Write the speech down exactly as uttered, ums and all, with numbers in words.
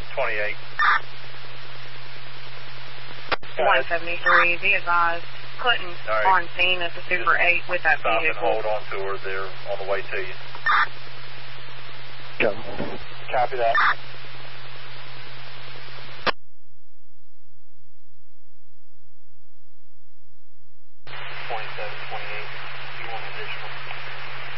twenty-eight. one seventy-three, be advised, Clinton right. on scene at the Super eight with that Stop vehicle. and hold on to her. They're on the way to you. Go. Copy that.